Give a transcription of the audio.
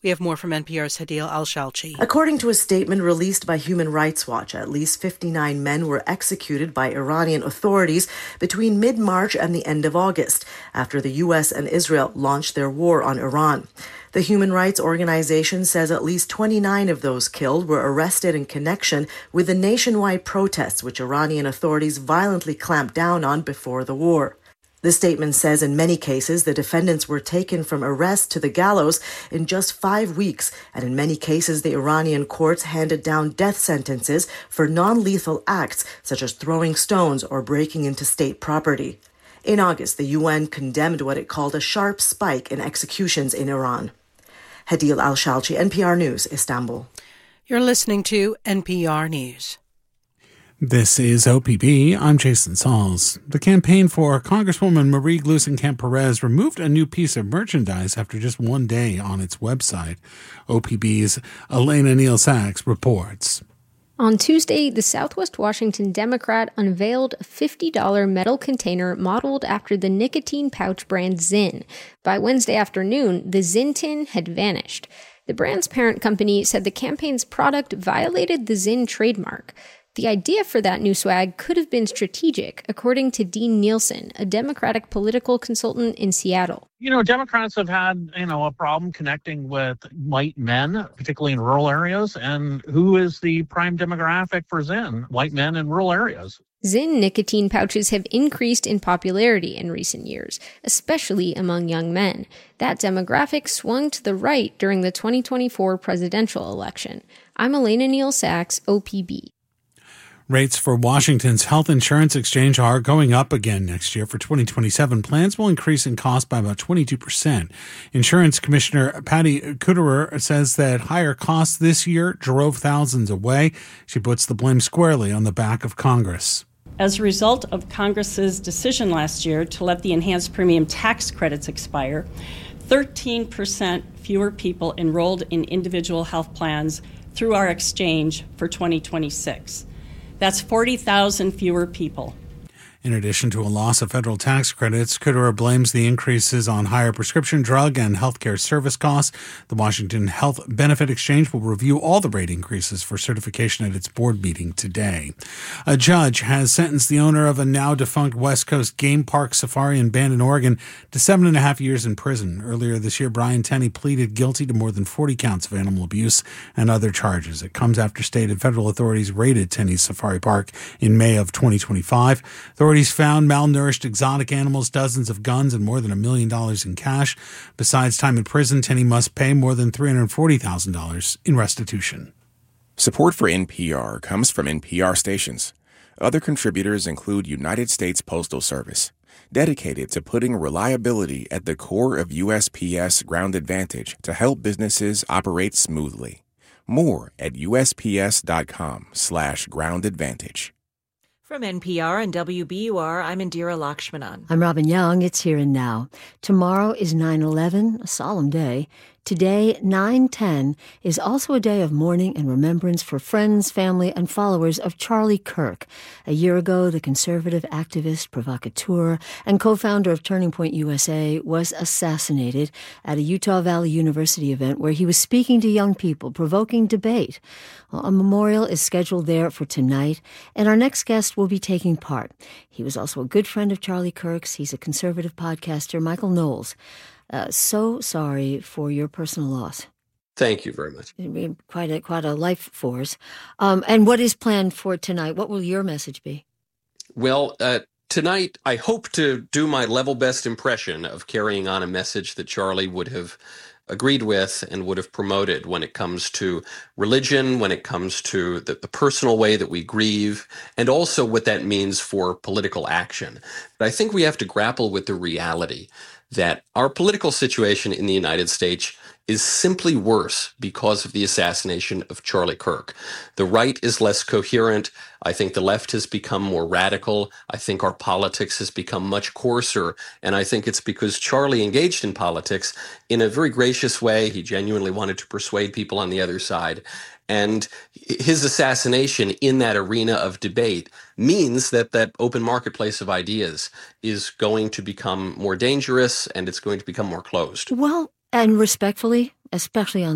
We have more from NPR's Hadil Al-Shalchi. According to a statement released by Human Rights Watch, at least 59 men were executed by Iranian authorities between mid-March and the end of August, after the U.S. and Israel launched their war on Iran. The human rights organization says at least 29 of those killed were arrested in connection with the nationwide protests which Iranian authorities violently clamped down on before the war. The statement says in many cases the defendants were taken from arrest to the gallows in just 5 weeks, and in many cases the Iranian courts handed down death sentences for non-lethal acts such as throwing stones or breaking into state property. In August, the UN condemned what it called a sharp spike in executions in Iran. Hadil Al-Shalchi, NPR News, Istanbul. You're listening to NPR News. This is OPB. I'm Jason Sauls. The campaign for Congresswoman Marie Gluesenkamp-Perez removed a new piece of merchandise after just one day on its website. OPB's Elena Neal-Sachs reports. On Tuesday, the Southwest Washington Democrat unveiled a $50 metal container modeled after the nicotine pouch brand Zyn. By Wednesday afternoon, the Zyn tin had vanished. The brand's parent company said the campaign's product violated the Zyn trademark. The idea for that new swag could have been strategic, according to Dean Nielsen, a Democratic political consultant in Seattle. Democrats have had, a problem connecting with white men, particularly in rural areas. And who is the prime demographic for Zyn? White men in rural areas. Zyn nicotine pouches have increased in popularity in recent years, especially among young men. That demographic swung to the right during the 2024 presidential election. I'm Elena Neal-Sachs, OPB. Rates for Washington's health insurance exchange are going up again next year. For 2027, plans will increase in cost by about 22%. Insurance Commissioner Patty Kuderer says that higher costs this year drove thousands away. She puts the blame squarely on the back of Congress. As a result of Congress's decision last year to let the enhanced premium tax credits expire, 13% fewer people enrolled in individual health plans through our exchange for 2026. That's 40,000 fewer people. In addition to a loss of federal tax credits, Kuderer blames the increases on higher prescription drug and healthcare service costs. The Washington Health Benefit Exchange will review all the rate increases for certification at its board meeting today. A judge has sentenced the owner of a now-defunct West Coast game park safari in Bandon, Oregon, to 7.5 years in prison. Earlier this year, Brian Tenney pleaded guilty to more than 40 counts of animal abuse and other charges. It comes after state and federal authorities raided Tenney's safari park in May of 2025. Authorities found malnourished exotic animals, dozens of guns, and more than $1 million in cash. Besides time in prison, Tenney must pay more than $340,000 in restitution. Support for NPR comes from NPR stations. Other contributors include United States Postal Service, dedicated to putting reliability at the core of USPS Ground Advantage to help businesses operate smoothly. More at USPS.com/Ground Advantage. From NPR and WBUR, I'm Indira Lakshmanan. I'm Robin Young. It's Here and Now. Tomorrow is 9/11, a solemn day. Today, 9/10, is also a day of mourning and remembrance for friends, family, and followers of Charlie Kirk. A year ago, the conservative activist, provocateur, and co-founder of Turning Point USA was assassinated at a Utah Valley University event where he was speaking to young people, provoking debate. Well, a memorial is scheduled there for tonight, and our next guest will be taking part. He was also a good friend of Charlie Kirk's. He's a conservative podcaster, Michael Knowles. So sorry for your personal loss. Thank you very much. Quite a life force. And what is planned for tonight? What will your message be? Well, tonight I hope to do my level best impression of carrying on a message that Charlie would have agreed with and would have promoted when it comes to religion, when it comes to the personal way that we grieve, and also what that means for political action. But I think we have to grapple with the reality that our political situation in the United States is simply worse because of the assassination of Charlie Kirk. The right is less coherent. I think the left has become more radical. I think our politics has become much coarser. And I think it's because Charlie engaged in politics in a very gracious way. He genuinely wanted to persuade people on the other side. And his assassination in that arena of debate means that that open marketplace of ideas is going to become more dangerous and it's going to become more closed. Well, and respectfully, especially on